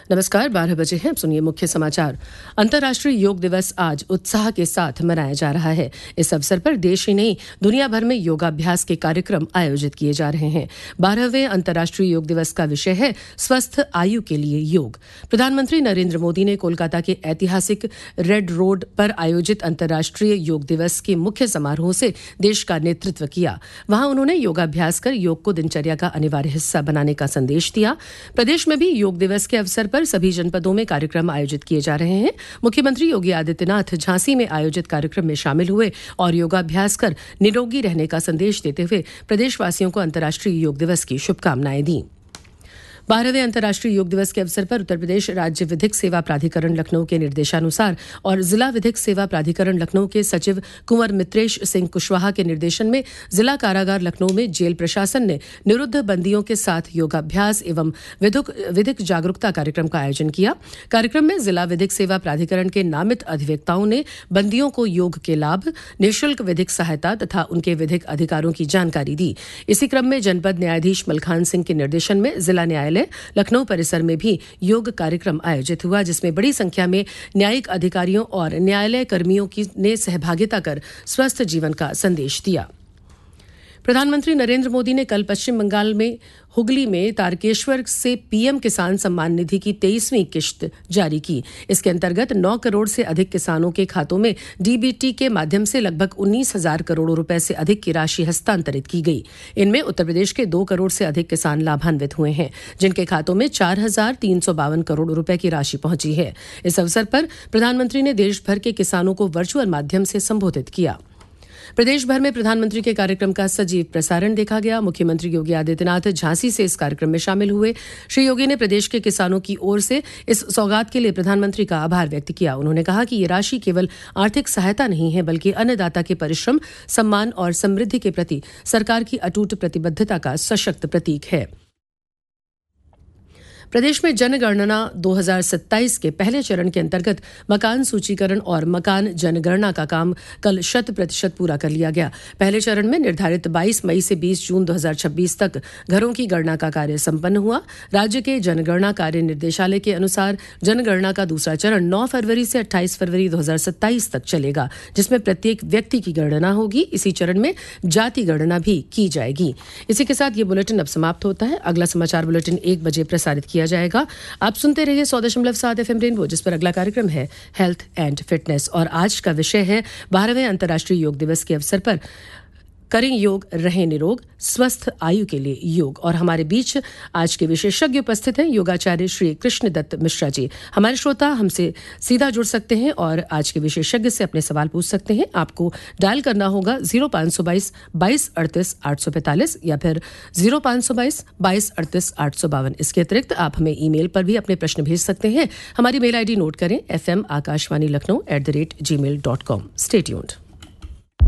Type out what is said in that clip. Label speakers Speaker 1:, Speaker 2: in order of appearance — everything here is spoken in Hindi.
Speaker 1: नमस्कार, 12 बजे हैं। अब सुनिए मुख्य समाचार। अंतर्राष्ट्रीय योग दिवस आज उत्साह के साथ मनाया जा रहा है। इस अवसर पर देश ही नहीं, दुनिया भर में योगाभ्यास के कार्यक्रम आयोजित किए जा रहे हैं। 12वें अंतर्राष्ट्रीय योग दिवस का विषय है स्वस्थ आयु के लिए योग। प्रधानमंत्री नरेंद्र मोदी ने कोलकाता के ऐतिहासिक रेड रोड पर आयोजित अंतर्राष्ट्रीय योग दिवस के मुख्य समारोह से देश का नेतृत्व किया। वहां उन्होंने योगाभ्यास कर योग को दिनचर्या का अनिवार्य हिस्सा बनाने का संदेश दिया। प्रदेश में भी योग दिवस के अवसर पर सभी जनपदों में कार्यक्रम आयोजित किए जा रहे हैं। मुख्यमंत्री योगी आदित्यनाथ झांसी में आयोजित कार्यक्रम में शामिल हुए और योगाभ्यास कर निरोगी रहने का संदेश देते हुए प्रदेशवासियों को अंतर्राष्ट्रीय योग दिवस की शुभकामनाएं दी। 12वें अंतर्राष्ट्रीय योग दिवस के अवसर पर उत्तर प्रदेश राज्य विधिक सेवा प्राधिकरण लखनऊ के निर्देशानुसार और जिला विधिक सेवा प्राधिकरण लखनऊ के सचिव कुंवर मित्रेश सिंह कुशवाहा के निर्देशन में जिला कारागार लखनऊ में जेल प्रशासन ने निरुद्ध बंदियों के साथ योगाभ्यास एवं विधिक जागरूकता कार्यक्रम का आयोजन किया। कार्यक्रम में जिला विधिक सेवा प्राधिकरण के नामित अधिवक्ताओं ने बंदियों को योग के लाभ, निःशुल्क विधिक सहायता तथा उनके विधिक अधिकारों की जानकारी दी। इसी क्रम में जनपद न्यायाधीश मलखान सिंह के निर्देशन में जिला न्यायालय लखनऊ परिसर में भी योग कार्यक्रम आयोजित हुआ, जिसमें बड़ी संख्या में न्यायिक अधिकारियों और न्यायालय कर्मियों ने सहभागिता कर स्वस्थ जीवन का संदेश दिया। प्रधानमंत्री नरेंद्र मोदी ने कल पश्चिम बंगाल में हुगली में तारकेश्वर से पीएम किसान सम्मान निधि की 23वीं किश्त जारी की। इसके अंतर्गत 9 करोड़ से अधिक किसानों के खातों में डीबीटी के माध्यम से लगभग 19,000 करोड़ रुपए से अधिक की राशि हस्तांतरित की गई। इनमें उत्तर प्रदेश के 2 करोड़ से अधिक किसान लाभान्वित हुए हैं, जिनके खातों में 4,352 करोड़ रुपए की राशि पहुंची है। इस अवसर पर प्रधानमंत्री ने देश भर के किसानों को वर्चुअल माध्यम से संबोधित किया। प्रदेश भर में प्रधानमंत्री के कार्यक्रम का सजीव प्रसारण देखा गया। मुख्यमंत्री योगी आदित्यनाथ झांसी से इस कार्यक्रम में शामिल हुए। श्री योगी ने प्रदेश के किसानों की ओर से इस सौगात के लिए प्रधानमंत्री का आभार व्यक्त किया। उन्होंने कहा कि ये राशि केवल आर्थिक सहायता नहीं है, बल्कि अन्नदाता के परिश्रम, सम्मान और समृद्धि के प्रति सरकार की अटूट प्रतिबद्धता का सशक्त प्रतीक है। प्रदेश में जनगणना 2027 के पहले चरण के अंतर्गत मकान सूचीकरण और मकान जनगणना का काम कल 100% पूरा कर लिया गया। पहले चरण में निर्धारित 22 मई से 20 जून 2026 तक घरों की गणना का कार्य संपन्न हुआ। राज्य के जनगणना कार्य निर्देशालय के अनुसार जनगणना का दूसरा चरण 9 फरवरी से 28 फरवरी 2027 तक चलेगा, जिसमें प्रत्येक व्यक्ति की गणना होगी। इसी चरण में जाति गणना भी की जाएगी। इसी के साथ ये बुलेटिन अब समाप्त होता है। अगला समाचार बुलेटिन 1 बजे प्रसारित किया जाएगा। आप सुनते रहिए 100.7 FM रेनबो, जिस पर अगला कार्यक्रम है हेल्थ एंड फिटनेस और आज का विषय है 12वें अंतर्राष्ट्रीय योग दिवस के अवसर पर करें योग, रहें निरोग, स्वस्थ आयु के लिए योग। और हमारे बीच आज के विशेषज्ञ उपस्थित हैं योगाचार्य श्री कृष्ण दत्त मिश्रा जी। हमारे श्रोता हमसे सीधा जुड़ सकते हैं और आज के विशेषज्ञ से अपने सवाल पूछ सकते हैं। आपको डायल करना होगा 0522 22 38 845 या फिर 0522 22 38 852। इसके अतिरिक्त आप हमें ईमेल पर भी अपने प्रश्न भेज सकते हैं। हमारी मेल आईडी नोट करें, fm akashvani lakhnaou@gmail.com। Stay tuned.